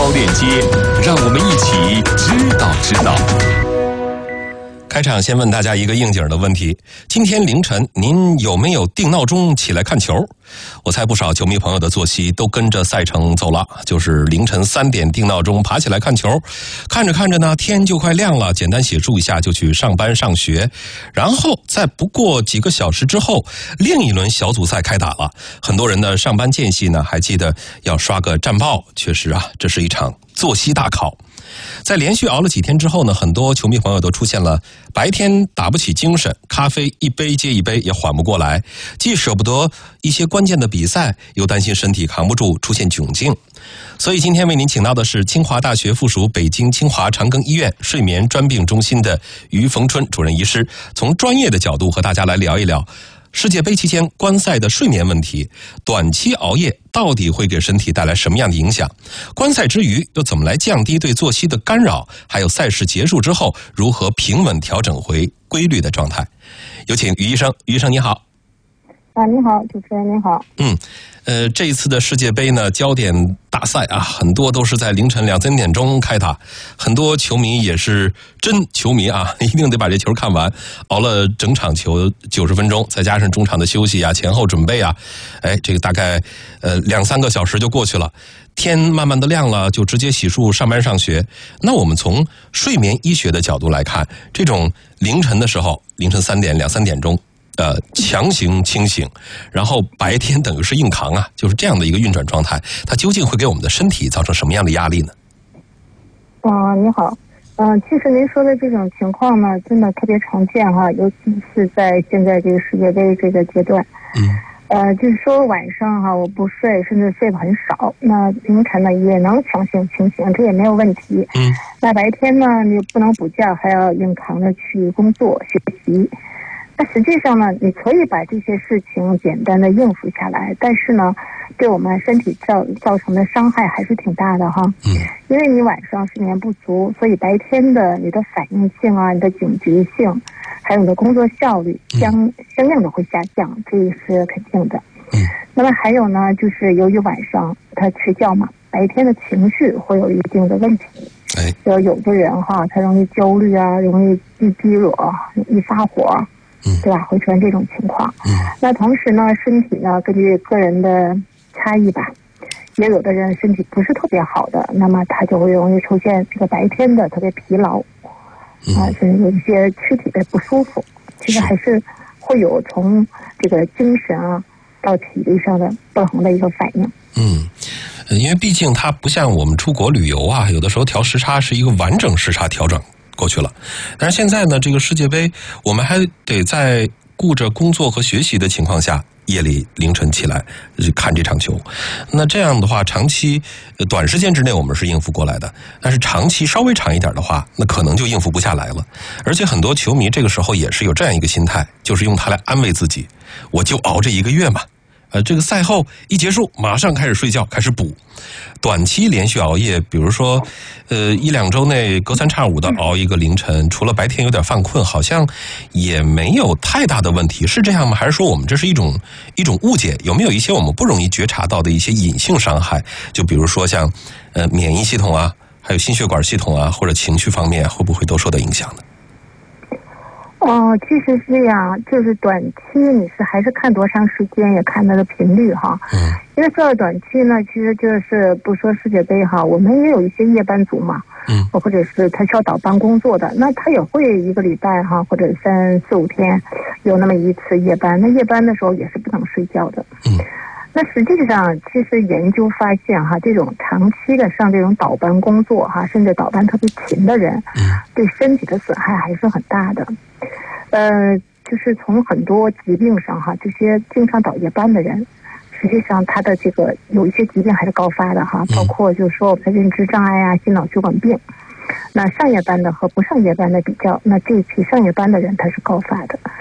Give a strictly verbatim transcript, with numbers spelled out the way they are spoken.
超链接，让我们一起知道知道。开场先问大家一个应景的问题：今天凌晨您有没有定闹钟起来看球？我猜不少球迷朋友的作息都跟着赛程走了，就是凌晨三点定闹钟爬起来看球，看着看着呢，天就快亮了，简单洗漱一下就去上班上学，然后在不过几个小时之后，另一轮小组赛开打了。很多人的上班间隙呢，还记得要刷个战报，确实啊，这是一场作息大考。在连续熬了几天之后呢，很多球迷朋友都出现了白天打不起精神，咖啡一杯接一杯也缓不过来，既舍不得一些关键的比赛，又担心身体扛不住出现窘境。所以今天为您请到的是清华大学附属北京清华长庚医院睡眠专病中心的于逢春主任医师，从专业的角度和大家来聊一聊世界杯期间观赛的睡眠问题，短期熬夜到底会给身体带来什么样的影响？观赛之余又怎么来降低对作息的干扰？还有赛事结束之后如何平稳调整回规律的状态？有请于医生。于医生你好。 啊，你好，主持人您好。 嗯，呃，这一次的世界杯呢，焦点大赛啊，很多都是在凌晨两三点钟开打，很多球迷也是真球迷啊，一定得把这球看完，熬了整场球九十分钟，再加上中场的休息啊、前后准备啊，哎，这个大概呃两三个小时就过去了。天慢慢的亮了，就直接洗漱上班上学。那我们从睡眠医学的角度来看，这种凌晨的时候，凌晨三点、两三点钟。呃，强行清醒，然后白天等于是硬扛啊，就是这样的一个运转状态，它究竟会给我们的身体造成什么样的压力呢？ 啊、呃，你好，嗯、呃，其实您说的这种情况呢，真的特别常见哈，尤其是在现在这个世界杯这个阶段。 嗯。 呃，就是说晚上哈，我不睡，甚至睡得很少，那凌晨呢也能强行清醒，这也没有问题。 嗯。那白天呢，你不能补觉，还要硬扛着去工作学习。那实际上呢，你可以把这些事情简单的应付下来，但是呢，对我们身体造造成的伤害还是挺大的哈。 嗯。 因为你晚上睡眠不足，所以白天的你的反应性啊、你的警觉性，还有你的工作效率相相应的会下降，这是肯定的。 嗯。 那么还有呢，就是由于晚上他睡觉嘛，白天的情绪会有一定的问题。 哎。 就有的人哈，他容易焦虑啊，容易易低落，易发火。 嗯， 对吧？会出现这种情况。 嗯， 那同时呢，身体呢，根据个人的差异吧，也有的人身体不是特别好的，那么他就会容易出现这个白天的特别疲劳，啊、呃，甚至有一些躯体的不舒服。其实还是会有从这个精神啊到体力上的不同的一个反应。 嗯。因为毕竟它不像我们出国旅游啊，有的时候调时差是一个完整时差调整过去了，但是现在呢，这个世界杯我们还得在顾着工作和学习的情况下，夜里凌晨起来看这场球。那这样的话，长期短时间之内我们是应付过来的，但是长期稍微长一点的话，那可能就应付不下来了。而且很多球迷这个时候也是有这样一个心态，就是用它来安慰自己，我就熬这一个月嘛。呃，这个赛后一结束，马上开始睡觉，开始补。短期连续熬夜，比如说，呃，一两周内隔三差五的熬一个凌晨，除了白天有点犯困，好像也没有太大的问题，是这样吗？还是说我们这是一种一种误解？有没有一些我们不容易觉察到的一些隐性伤害？就比如说像呃免疫系统啊，还有心血管系统啊，或者情绪方面，会不会都受到影响呢？ 哦，其实是这样，就是短期你是还是看多长时间，也看它的频率哈。 嗯。 因为说到短期呢，其实就是不说世界杯哈，我们也有一些夜班族嘛， 嗯， 或者是他需要倒班工作的，那他也会一个礼拜哈，或者三四五天有那么一次夜班，那夜班的时候也是不能睡觉的。 嗯。 那实际上，其实研究发现哈，这种长期的上这种倒班工作哈，甚至倒班特别勤的人， 嗯， 对身体的损害还是很大的。呃，就是从很多疾病上哈，这些经常倒夜班的人，实际上他的这个有一些疾病还是高发的哈，包括就是说我们的认知障碍啊、心脑血管病。那上夜班的和不上夜班的比较，那这一批上夜班的人他是高发的。